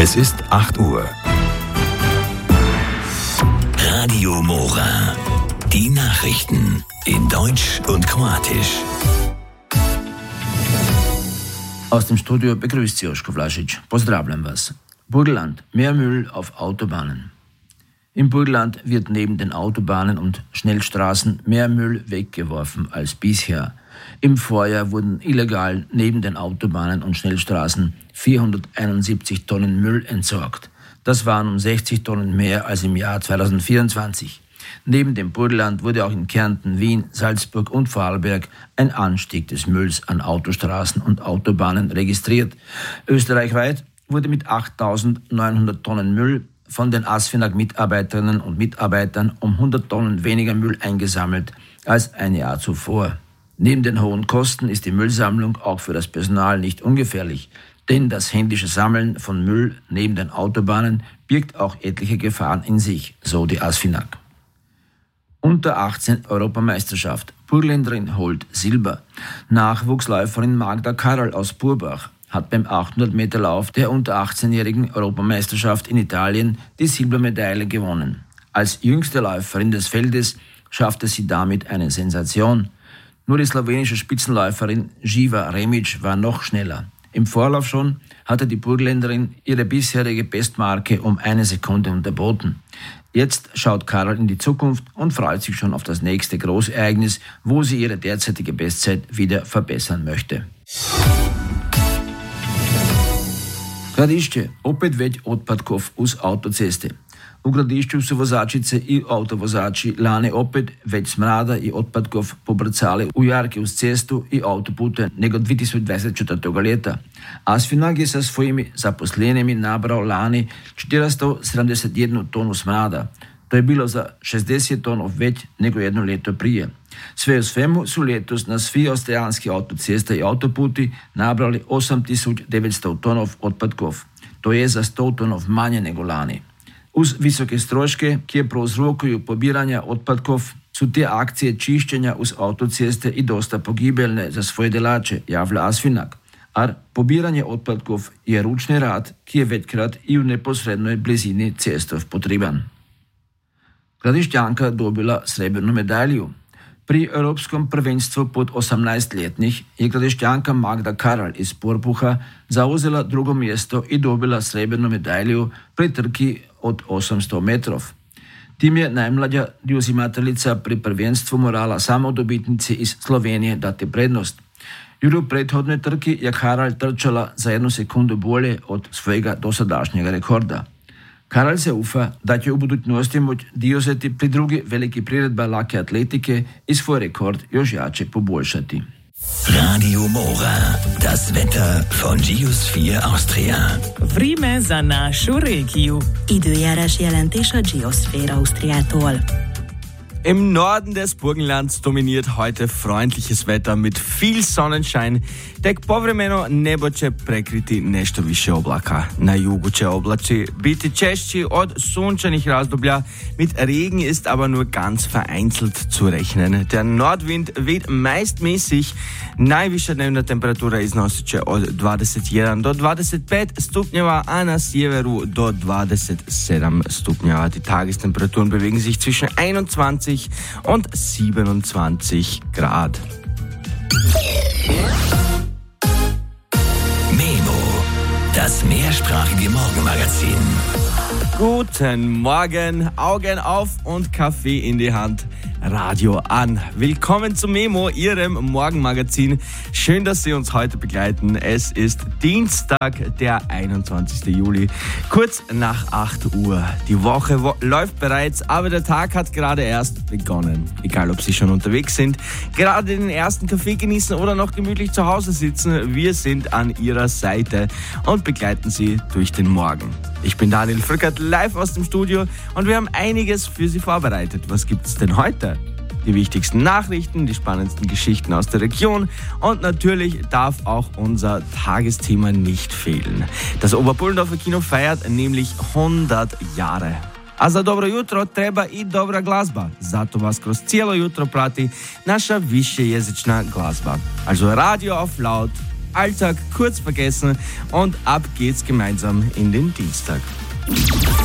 Es ist 8 Uhr. Radio Mora. Die Nachrichten in Deutsch und Kroatisch. Aus dem Studio begrüßt Sie Joško Vlašić. Pozdravljam vas. Burgenland. Mehr Müll auf Autobahnen. Im Burgenland wird neben den Autobahnen und Schnellstraßen mehr Müll weggeworfen als bisher. Im Vorjahr wurden illegal neben den Autobahnen und Schnellstraßen 471 Tonnen Müll entsorgt. Das waren um 60 Tonnen mehr als im Jahr 2024. Neben dem Burgenland wurde auch in Kärnten, Wien, Salzburg und Vorarlberg ein Anstieg des Mülls an Autostraßen und Autobahnen registriert. Österreichweit wurde mit 8.900 Tonnen Müll von den ASFINAG-Mitarbeiterinnen und Mitarbeitern um 100 Tonnen weniger Müll eingesammelt als ein Jahr zuvor. Neben den hohen Kosten ist die Müllsammlung auch für das Personal nicht ungefährlich, denn das händische Sammeln von Müll neben den Autobahnen birgt auch etliche Gefahren in sich, so die ASFINAG. Unter 18 Europameisterschaft. Burgenländerin holt Silber. Nachwuchsläuferin Magda Karol aus Burbach hat beim 800-Meter-Lauf der unter 18-jährigen Europameisterschaft in Italien die Silbermedaille gewonnen. Als jüngste Läuferin des Feldes schaffte sie damit eine Sensation. Nur die slowenische Spitzenläuferin Živa Remić war noch schneller. Im Vorlauf schon hatte die Burgenländerin ihre bisherige Bestmarke um 1 Sekunde unterboten. Jetzt schaut Karol in die Zukunft und freut sich schon auf das nächste Großereignis, wo sie ihre derzeitige Bestzeit wieder verbessern möchte. Gradišće, opet već otpadkov uz autoceste. U Gradišću su vozačice i autovozači lani opet već smrada i otpadkov pobrcali u jarke uz cestu i autopute nego 2024. leta. ASFINAG je sa svojimi zaposlenimi nabrao lani 471 tonu smrada. To je bilo za 60 tonov već nego jedno leto prije. Sve u svemu su letos na svi austrijanski autoceste i autoputi nabrali 8900 tonov otpadkov. To je za 100 tonov manje nego lani. Uz visoke stroške, ki prouzrokuju pobiranja otpadkov, su te akcije čišćenja uz autoceste i dosta pogibelne za svoje delače, javlja ASFINAG. Ar pobiranje otpadkov je ručni rad, ki je večkrat i u neposrednoj blizini cestov potreben. Gradišćanka dobila srebrnu medalju. Pri Evropskom prvenstvu pod 18-letnih je Gradišćanka Magda Karol iz Porpuha zauzela drugo mjesto i dobila srebrnu medalju pri trki od 800 metrov. Tim je najmlađa uzimateljica pri prvenstvu morala samo dobitnici iz Slovenije dati prednost. Jer u prethodnoj trki je Karol trčala za 1 sekundu bolje od svojega dosadašnjega rekorda. Karol se ufa da će u budućnosti moći diozeti pri drugi veliki priredba lake atletike i svoj rekord još jače poboljšati. Radio Mora, das Wetter von Geosphere Austria. Vreme za našu regiju. Időjárás jelentés a Geosphere Austriától. Im Norden des Burgenlands dominiert heute freundliches Wetter mit viel Sonnenschein. Tek povremeno nebo će prekriti nešto više oblaka. Na jugu će oblaci biti češći od sunčanih razdoblja. Mit Regen ist aber nur ganz vereinzelt zu rechnen. Der Nordwind weht meist mäßig. Najviša dnevna temperatura iznosit će od 21 do 25 stupnjeva, a na sjeveru do 27 stupnjeva. Die Tagestemperaturen bewegen sich zwischen 21 und 27 Grad. Memo, das mehrsprachige Morgenmagazin. Guten Morgen, Augen auf und Kaffee in die Hand. Radio an. Willkommen zum Memo, Ihrem Morgenmagazin. Schön, dass Sie uns heute begleiten. Es ist Dienstag, der 21. Juli, kurz nach 8 Uhr. Die Woche läuft bereits, aber der Tag hat gerade erst begonnen. Egal, ob Sie schon unterwegs sind, gerade den ersten Kaffee genießen oder noch gemütlich zu Hause sitzen, wir sind an Ihrer Seite und begleiten Sie durch den Morgen. Ich bin Daniel Frückert, live aus dem Studio und wir haben einiges für Sie vorbereitet. Was gibt's denn heute? Die wichtigsten Nachrichten, die spannendsten Geschichten aus der Region und natürlich darf auch unser Tagesthema nicht fehlen. Das Oberpullendorfer Kino feiert nämlich 100 Jahre. A za dobro jutro treba i dobra glazba, zato vas kroz cijelo jutro prati naša višejezična glazba. Also Radio auf Laut Alltag kurz vergessen und ab geht's gemeinsam in den Dienstag.